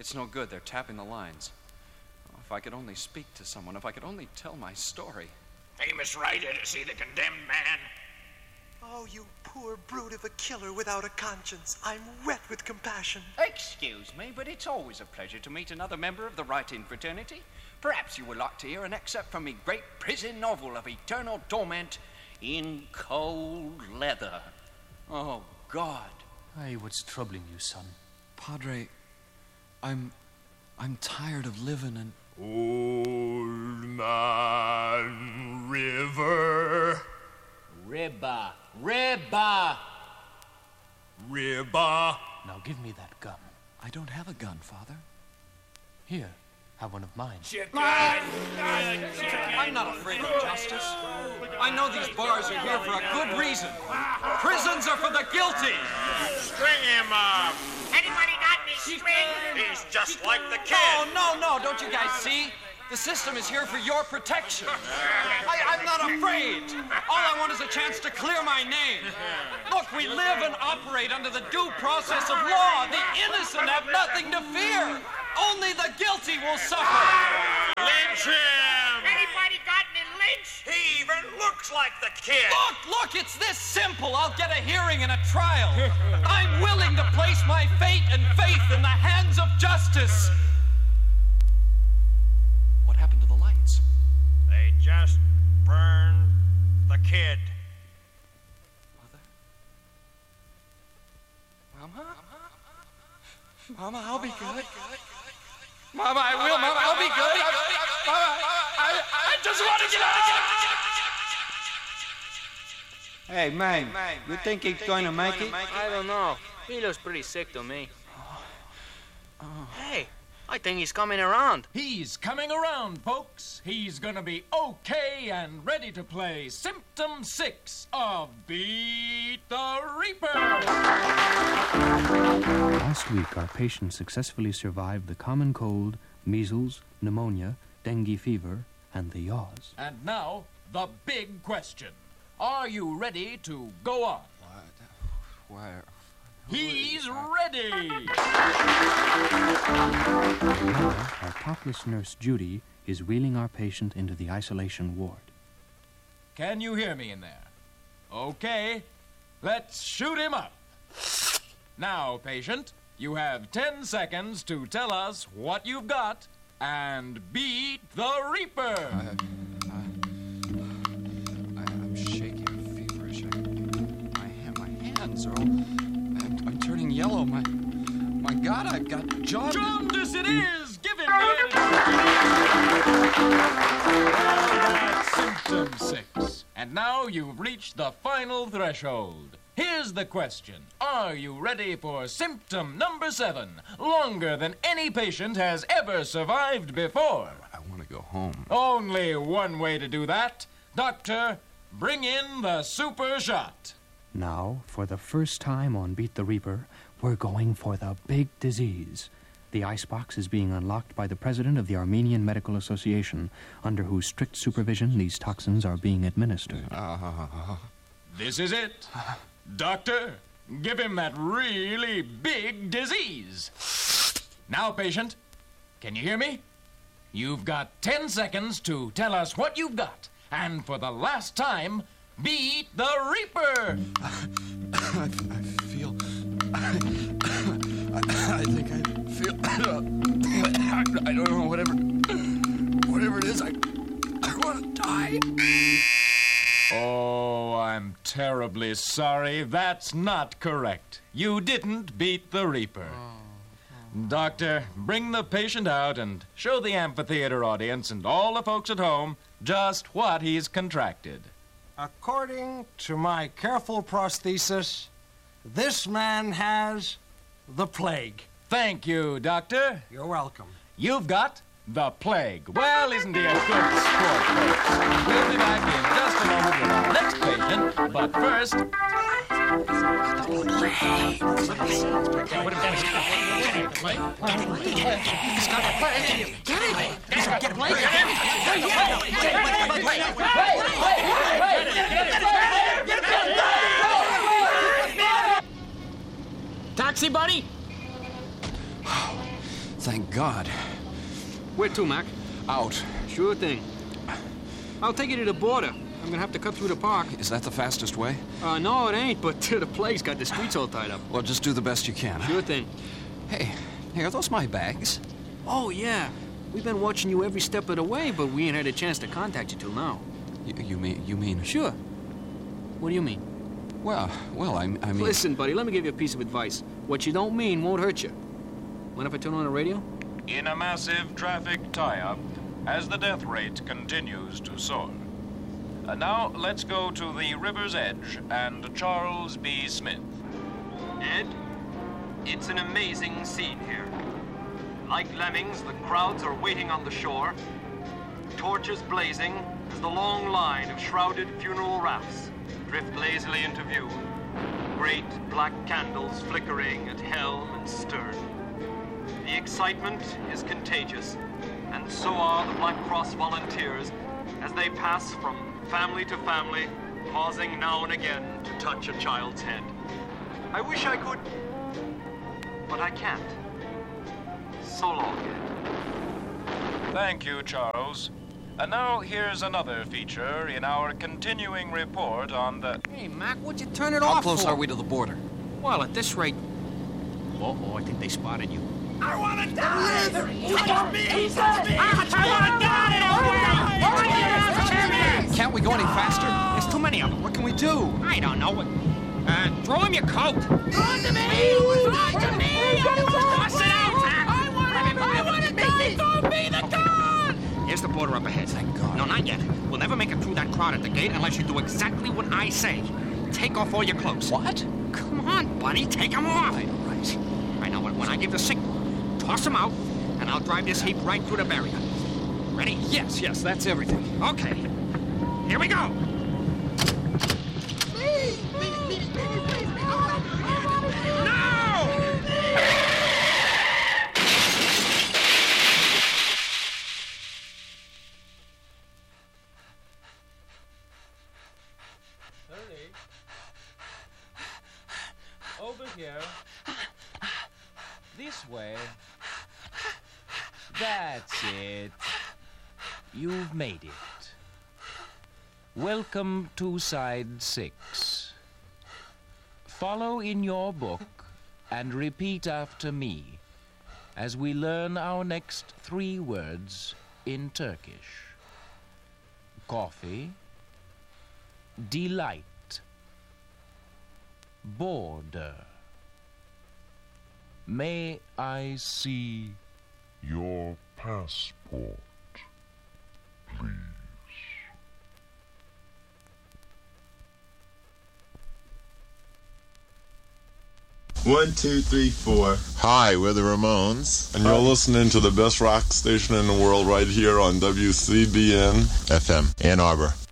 It's no good. They're tapping the lines. Oh, if I could only speak to someone, if I could only tell my story. Famous writer to see the condemned man. Oh, you poor brute of a killer without a conscience. I'm wet with compassion. Excuse me, but it's always a pleasure to meet another member of the writing fraternity. Perhaps you would like to hear an excerpt from me great prison novel of eternal torment in cold leather. Oh, God. Hey, what's troubling you, son? Padre, I'm tired of living in... Old Man River. Ribba. Ribba. Ribba. Now give me that gun. I don't have a gun, Father. Here, have one of mine. I'm not afraid of justice. I know these bars are here for a good reason. Prisons are for the guilty. String him up. Anybody got any string? He's just like the kid. No, don't you guys see? The system is here for your protection. I'm not afraid. All I want is a chance to clear my name. Look, we live and operate under the due process of law. The innocent have nothing to fear. Only the guilty will suffer. Lynch him. Anybody got any lynch? He even looks like the kid. Look, it's this simple. I'll get a hearing and a trial. I'm willing to place my fate and faith in the hands of justice. What happened to the lights? They just burned the kid. Mother? Mama, I'll be good. Mama, I will. Mama, I'll be good. Mama, I just want to get out. Hey, man, you think he's going to make it? I don't know. He looks pretty sick to me. Hey, I think he's coming around. He's coming around, folks. He's gonna be okay and ready to play Symptom 6 of Beat the Reaper. Last week, our patient successfully survived the common cold, measles, pneumonia, dengue fever, and the yaws. And now, the big question. Are you ready to go on? Why? He's ready! Now, our topless nurse, Judy, is wheeling our patient into the isolation ward. Can you hear me in there? Okay, let's shoot him up. Now, patient, you have 10 seconds to tell us what you've got and beat the Reaper. I'm shaking feverish. My hands are all... I'm turning yellow. My God, I've got jaundice. Jaundice it is! Give him the That's symptom 6. And now you've reached the final threshold. Here's the question. Are you ready for symptom number 7? Longer than any patient has ever survived before. I want to go home. Only one way to do that. Doctor, bring in the super shot. Now, for the first time on Beat the Reaper, we're going for the big disease. The icebox is being unlocked by the president of the Armenian Medical Association, under whose strict supervision these toxins are being administered. This is it. Doctor, give him that really big disease. Now, patient, can you hear me? You've got 10 seconds to tell us what you've got. And for the last time, beat the Reaper! I feel... I think I feel... I don't know, whatever it is, I want to die. Oh, I'm terribly sorry. That's not correct. You didn't beat the Reaper. Doctor, bring the patient out and show the amphitheater audience and all the folks at home just what he's contracted. According to my careful prosthesis, this man has the plague. Thank you, Doctor. You're welcome. You've got the plague. Well, isn't he a good sport, folks? We'll be back in just a moment with our next patient, but first... Taxi, buddy? Thank God. Where to, Mac? Out. Sure thing. I'll take you to the border. I'm gonna have to cut through the park. Is that the fastest way? No, it ain't, but the plague's got the streets all tied up. Well, just do the best you can. Sure thing. Hey, are those my bags? Oh, yeah. We've been watching you every step of the way, but we ain't had a chance to contact you till now. You mean? Sure. What do you mean? Well, I mean... Listen, buddy, let me give you a piece of advice. What you don't mean won't hurt you. Mind if I turn on the radio? In a massive traffic tie-up, as the death rate continues to soar. Now, let's go to the river's edge and Charles B. Smith. Ed, it's an amazing scene here. Like lemmings, the crowds are waiting on the shore, torches blazing as the long line of shrouded funeral rafts drift lazily into view. Great black candles flickering at helm and stern. The excitement is contagious, and so are the Black Cross volunteers as they pass from family to family, pausing now and again to touch a child's head. I wish I could, but I can't. So long, Ed. Thank you, Charles. And now here's another feature in our continuing report on the... Hey, Mac, what'd you turn it off for? How close are we to the border? Well, at this rate... Uh-oh, I think they spotted you. I want to die! He got me! I want to die! Can't we go any faster? There's too many of them. What can we do? I don't know. Throw him your coat. Throw it to me! Throw it to me! Toss it out, Mac! I want to die! Throw me the gun! Here's the border up ahead. Thank God. No, not yet. We'll never make it through that crowd at the gate unless you do exactly what I say. Take off all your clothes. What? Come on, buddy. Take them off. Right. I know. When I give the signal, toss them out, and I'll drive this heap right through the barrier. Ready? Yes, that's everything. Okay. Here we go. Over here. This way. That's it. You've made it. Welcome to Side 6. Follow in your book and repeat after me as we learn our next 3 words in Turkish. Coffee, delight, border. May I see your passport, please? 1, 2, 3, 4. Hi, we're the Ramones, and you're listening to the best rock station in the world right here on WCBN FM, Ann Arbor.